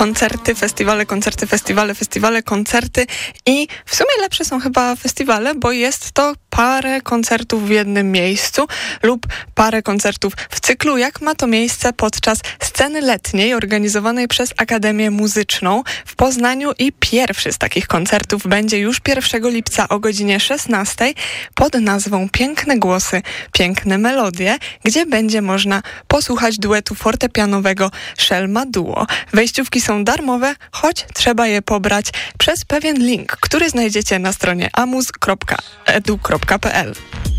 koncerty, festiwale, koncerty i w sumie lepsze są chyba festiwale, bo jest to parę koncertów w jednym miejscu lub parę koncertów w cyklu, jak ma to miejsce podczas sceny letniej organizowanej przez Akademię Muzyczną w Poznaniu i pierwszy z takich koncertów będzie już 1 lipca o godzinie 16 pod nazwą Piękne Głosy, Piękne Melodie, gdzie będzie można posłuchać duetu fortepianowego Szelma Duo. Wejściówki są darmowe, choć trzeba je pobrać przez pewien link, który znajdziecie na stronie amuz.edu.pl.